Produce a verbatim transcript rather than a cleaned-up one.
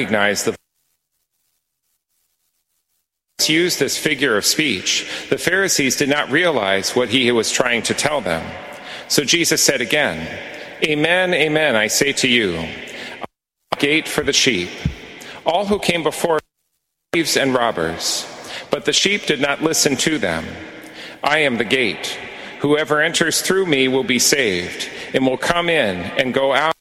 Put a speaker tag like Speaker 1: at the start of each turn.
Speaker 1: recognize the used this figure of speech, the Pharisees did not realize what he was trying to tell them. So Jesus said again, "Amen, amen, I say to you, I am the gate for the sheep. All who came before were thieves and robbers, but the sheep did not listen to them. I am the gate. Whoever enters through me will be saved, and will come in and go out